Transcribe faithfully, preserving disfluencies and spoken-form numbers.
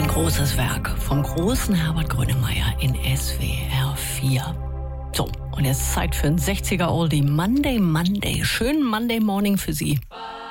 Ein großes Werk vom großen Herbert Grönemeyer in S W R vier. So, und jetzt Zeit für ein sechziger Oldie. Monday, Monday. Schönen Monday Morning für Sie.